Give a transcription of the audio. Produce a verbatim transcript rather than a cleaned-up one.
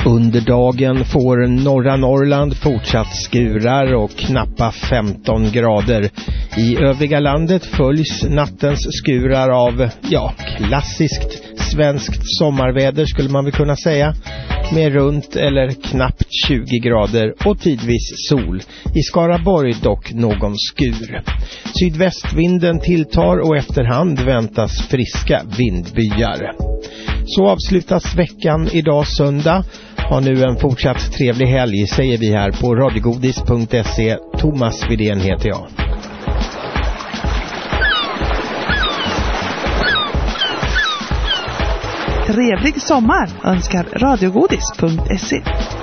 Under dagen får norra Norrland fortsatt skurar och knappa femton grader. I övriga landet följs nattens skurar av, ja, klassiskt svenskt sommarväder skulle man väl kunna säga. Med runt eller knappt tjugo grader och tidvis sol. I Skaraborg dock någon skur. Sydvästvinden tilltar och efterhand väntas friska vindbyar. Så avslutas veckan idag söndag. Ha nu en fortsatt trevlig helg, säger vi här på radiogodis punkt se. Thomas Widén heter jag. Trevlig sommar önskar radiogodis punkt se.